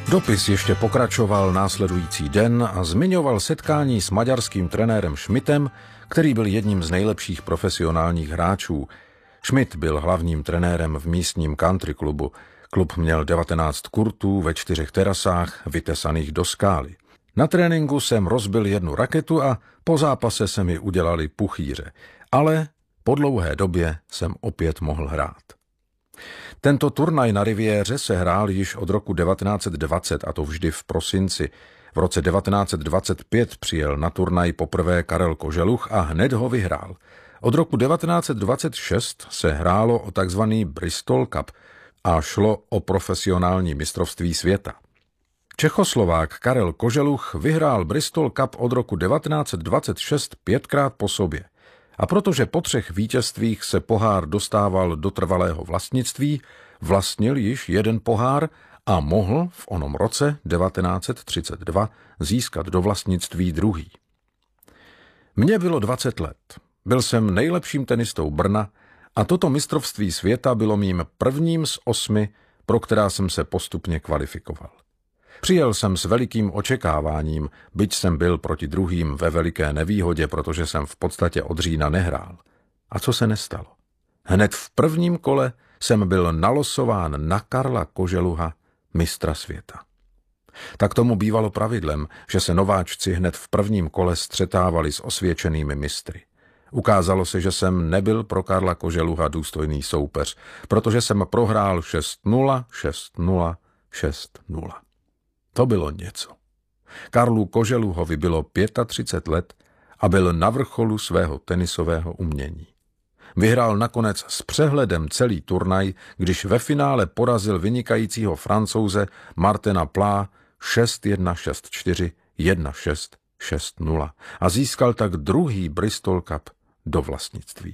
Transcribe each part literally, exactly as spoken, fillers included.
Dopis ještě pokračoval následující den a zmiňoval setkání s maďarským trenérem Schmidtem, který byl jedním z nejlepších profesionálních hráčů. Schmidt byl hlavním trenérem v místním country klubu. Klub měl devatenáct kurtů ve čtyřech terasách, vytesaných do skály. Na tréninku jsem rozbil jednu raketu a po zápase se mi udělali puchýře, ale po dlouhé době jsem opět mohl hrát. Tento turnaj na riviéře se hrál již od roku devatenáct set dvacet, a to vždy v prosinci. V roce devatenáct set dvacet pět přijel na turnaj poprvé Karel Koželuch a hned ho vyhrál. Od roku devatenáct set dvacet šest se hrálo o takzvaný Bristol Cup a šlo o profesionální mistrovství světa. Čechoslovák Karel Koželuch vyhrál Bristol Cup od roku devatenáct set dvacet šest pětkrát po sobě. A protože po třech vítězstvích se pohár dostával do trvalého vlastnictví, vlastnil již jeden pohár a mohl v onom roce devatenáct set třicet dva získat do vlastnictví druhý. Mně bylo dvacet let. Byl jsem nejlepším tenistou Brna a toto mistrovství světa bylo mým prvním z osmi, pro která jsem se postupně kvalifikoval. Přijel jsem s velikým očekáváním, byť jsem byl proti druhým ve veliké nevýhodě, protože jsem v podstatě od října nehrál. A co se nestalo? Hned v prvním kole jsem byl nalosován na Karla Koželuha, mistra světa. Tak tomu bývalo pravidlem, že se nováčci hned v prvním kole střetávali s osvědčenými mistry. Ukázalo se, že jsem nebyl pro Karla Koželuha důstojný soupeř, protože jsem prohrál šest nula, šest nula, šest nula. To bylo něco. Karlu Koželuhovi bylo třicet pět let a byl na vrcholu svého tenisového umění. Vyhrál nakonec s přehledem celý turnaj, když ve finále porazil vynikajícího Francouze Martina Plá šest jedna, šest čtyři, jedna šest, šest nula a získal tak druhý Bristol Cup do vlastnictví.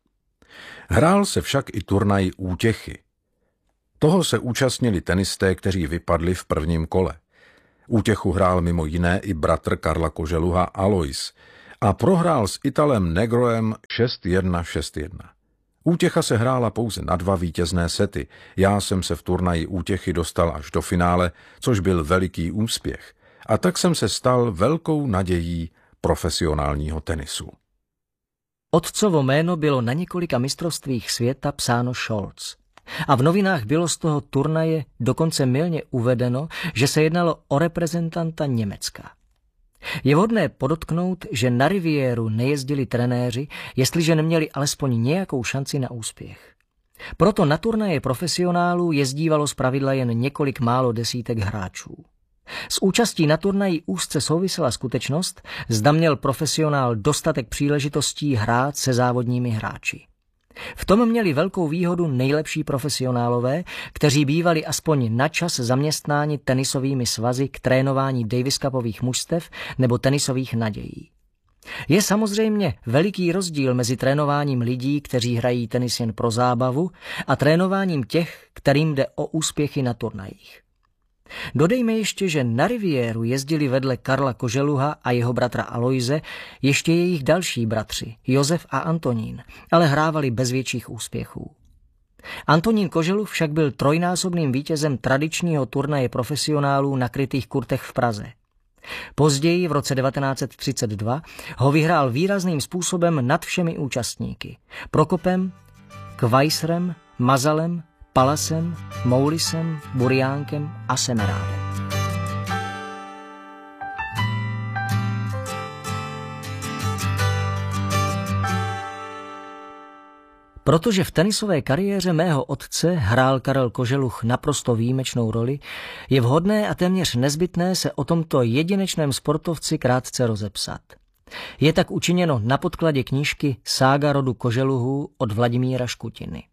Hrál se však i turnaj útěchy. Toho se účastnili tenisté, kteří vypadli v prvním kole. Útěchu hrál mimo jiné i bratr Karla Koželuha Alois a prohrál s Italem Negroem šest jedna, šest jedna. Útěcha se hrála pouze na dva vítězné sety. Já jsem se v turnaji útěchy dostal až do finále, což byl veliký úspěch. A tak jsem se stal velkou nadějí profesionálního tenisu. Otcovo jméno bylo na několika mistrovstvích světa psáno Scholz. A v novinách bylo z toho turnaje dokonce mylně uvedeno, že se jednalo o reprezentanta Německa. Je vhodné podotknout, že na riviéru nejezdili trenéři, jestliže neměli alespoň nějakou šanci na úspěch. Proto na turnaje profesionálů jezdívalo zpravidla jen několik málo desítek hráčů. S účastí na turnaji úzce souvisela skutečnost, zda měl profesionál dostatek příležitostí hrát se závodními hráči. V tom měli velkou výhodu nejlepší profesionálové, kteří bývali aspoň na čas zaměstnáni tenisovými svazy k trénování Davis Cupových mužstev nebo tenisových nadějí. Je samozřejmě veliký rozdíl mezi trénováním lidí, kteří hrají tenis jen pro zábavu, a trénováním těch, kterým jde o úspěchy na turnajích. Dodejme ještě, že na riviéru jezdili vedle Karla Koželuha a jeho bratra Aloise ještě jejich další bratři, Josef a Antonín, ale hrávali bez větších úspěchů. Antonín Koželuch však byl trojnásobným vítězem tradičního turnaje profesionálů na krytých kurtech v Praze. Později v roce devatenáct set třicet dva ho vyhrál výrazným způsobem nad všemi účastníky. Prokopem, Kvajsrem, Mazalem, Palasem, Moulisem, Buriánkem a Semerádem. Protože v tenisové kariéře mého otce hrál Karel Koželuch naprosto výjimečnou roli, je vhodné a téměř nezbytné se o tomto jedinečném sportovci krátce rozepsat. Je tak učiněno na podkladě knížky Sága rodu Koželuhů od Vladimíra Škutiny.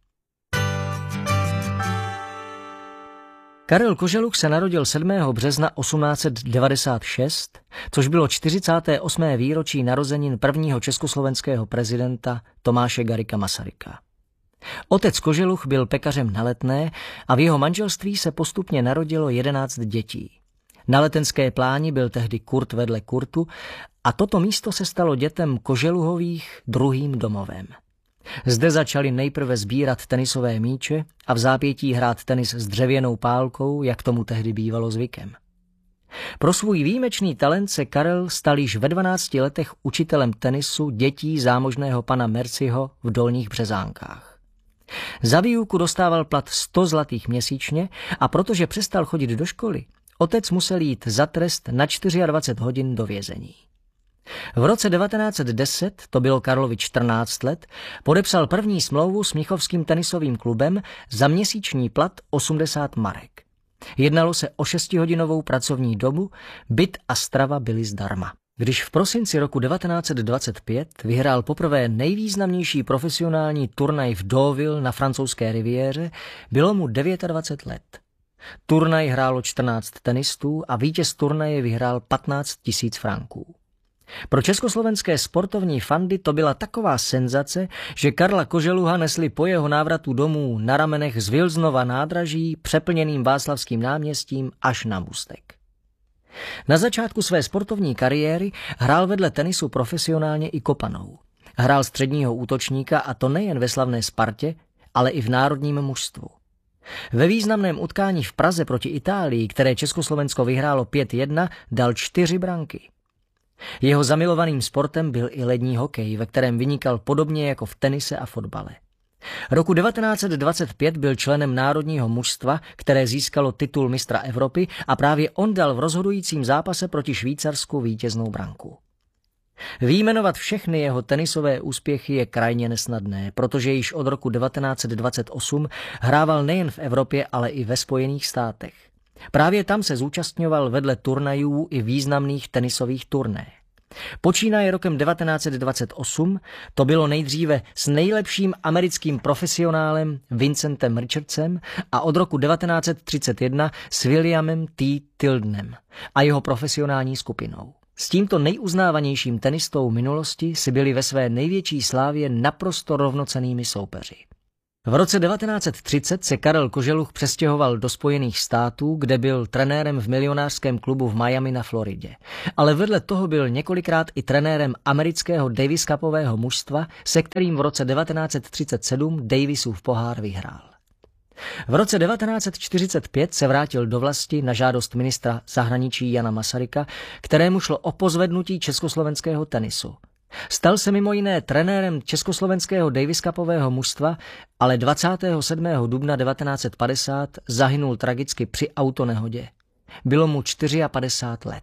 Karel Koželuch se narodil sedmého března osmnáct set devadesát šest, což bylo čtyřicáté osmé výročí narozenin prvního československého prezidenta Tomáše Garrigua Masaryka. Otec Koželuch byl pekařem na Letné a v jeho manželství se postupně narodilo jedenáct dětí. Na Letenské pláni byl tehdy kurt vedle kurtu a toto místo se stalo dětem Koželuhových druhým domovem. Zde začali nejprve sbírat tenisové míče a v zápětí hrát tenis s dřevěnou pálkou, jak tomu tehdy bývalo zvykem. Pro svůj výjimečný talent se Karel stal již ve dvanácti letech učitelem tenisu dětí zámožného pana Merciho v Dolních Březánkách. Za výuku dostával plat sto zlatých měsíčně a protože přestal chodit do školy, otec musel jít za trest na dvacet čtyři hodin do vězení. V roce devatenáct set deset, to bylo Karlovi čtrnáct let, podepsal první smlouvu s Mnichovským tenisovým klubem za měsíční plat osmdesát marek. Jednalo se o šestihodinovou pracovní dobu, byt a strava byly zdarma. Když v prosinci roku devatenáct set dvacet pět vyhrál poprvé nejvýznamnější profesionální turnaj v Deauville na francouzské riviéře, bylo mu dvacet devět let. Turnaj hrálo čtrnáct tenistů a vítěz turnaje vyhrál patnáct tisíc franků. Pro československé sportovní fandy to byla taková senzace, že Karla Koželuha nesli po jeho návratu domů na ramenech z Vilznova nádraží přeplněným Václavským náměstím až na Můstek. Na začátku své sportovní kariéry hrál vedle tenisu profesionálně i kopanou. Hrál středního útočníka a to nejen ve slavné Spartě, ale i v národním mužstvu. Ve významném utkání v Praze proti Itálii, které Československo vyhrálo pět jedna, dal čtyři branky. Jeho zamilovaným sportem byl i lední hokej, ve kterém vynikal podobně jako v tenise a fotbale. Roku devatenáct set dvacet pět byl členem národního mužstva, které získalo titul mistra Evropy a právě on dal v rozhodujícím zápase proti Švýcarsku vítěznou branku. Vyjmenovat všechny jeho tenisové úspěchy je krajně nesnadné, protože již od roku devatenáct set dvacet osm hrával nejen v Evropě, ale i ve Spojených státech. Právě tam se zúčastňoval vedle turnajů i významných tenisových turné. Počínaje rokem devatenáct set dvacet osm to bylo nejdříve s nejlepším americkým profesionálem Vincentem Richardsem a od roku devatenáct set třicet jedna s Williamem T. Tildenem a jeho profesionální skupinou. S tímto nejuznávanějším tenistou minulosti si byli ve své největší slávě naprosto rovnocennými soupeři. V roce devatenáct set třicet se Karel Koželuch přestěhoval do Spojených států, kde byl trenérem v milionářském klubu v Miami na Floridě. Ale vedle toho byl několikrát i trenérem amerického Davis Cupového mužstva, se kterým v roce devatenáct set třicet sedm Davisův pohár vyhrál. V roce devatenáct set čtyřicet pět se vrátil do vlasti na žádost ministra zahraničí Jana Masaryka, kterému šlo o pozvednutí československého tenisu. Stal se mimo jiné trenérem československého Davis Cupového mužstva, ale dvacátého sedmého dubna devatenáct set padesát zahynul tragicky při autonehodě. Bylo mu padesát čtyři let.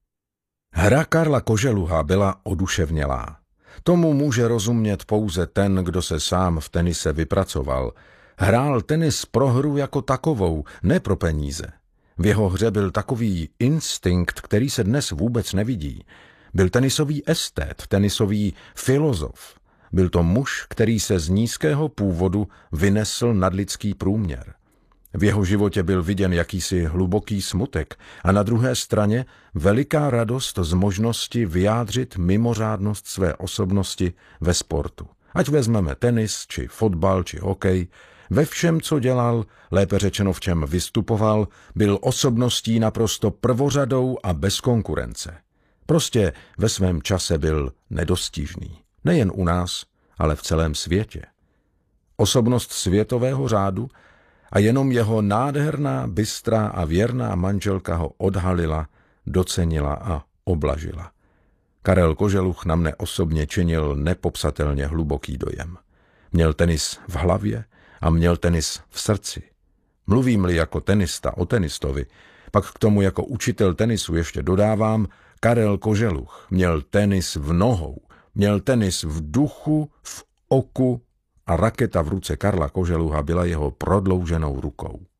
Hra Karla Koželuha byla oduševnělá. Tomu může rozumět pouze ten, kdo se sám v tenise vypracoval. Hrál tenis pro hru jako takovou, ne pro peníze. V jeho hře byl takový instinkt, který se dnes vůbec nevidí. Byl tenisový estét, tenisový filozof. Byl to muž, který se z nízkého původu vynesl nad lidský průměr. V jeho životě byl viděn jakýsi hluboký smutek a na druhé straně veliká radost z možnosti vyjádřit mimořádnost své osobnosti ve sportu. Ať vezmeme tenis, či fotbal, či hokej, ve všem, co dělal, lépe řečeno v čem vystupoval, byl osobností naprosto prvořadou a bez konkurence. Prostě ve svém čase byl nedostižný. Nejen u nás, ale v celém světě. Osobnost světového řádu a jenom jeho nádherná, bystrá a věrná manželka ho odhalila, docenila a oblažila. Karel Koželuch na mne osobně činil nepopsatelně hluboký dojem. Měl tenis v hlavě a měl tenis v srdci. Mluvím-li jako tenista o tenistovi, pak k tomu jako učitel tenisu ještě dodávám, Karel Koželuch měl tenis v nohou, měl tenis v duchu, v oku a raketa v ruce Karla Koželuha byla jeho prodlouženou rukou.